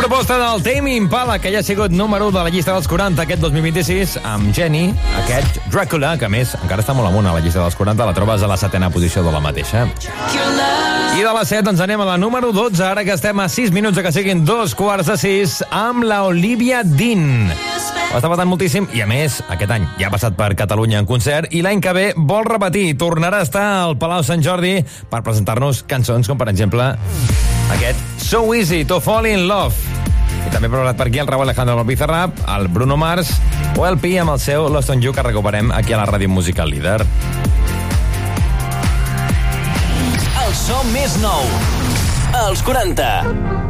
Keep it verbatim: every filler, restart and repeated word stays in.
proposta del Tame Impala, que ja ha sigut número u de la llista dels quaranta aquest dos mil vint-i-sis, amb Jenny, aquest Dràcula, que a més encara està molt amunt a la llista dels quaranta, la trobes a la setena posició de la mateixa. I de la set ens anem a la número dotze, ara que estem a sis minuts de que siguin dos quarts de sis, amb la Olivia Dean. Ho està patant moltíssim i, a més, aquest any ja ha passat per Catalunya en concert i l'any que ve vol repetir, tornarà a estar al Palau Sant Jordi per presentar-nos cançons com, per exemple, aquest So Easy to Fall in Love. I també preparat per aquí el Raúl Alejandro amb el Bizarrap, el Bruno Mars o el Pi amb el seu Lost on You, que recuperem aquí a la ràdio musical líder. El so més nou, els quaranta.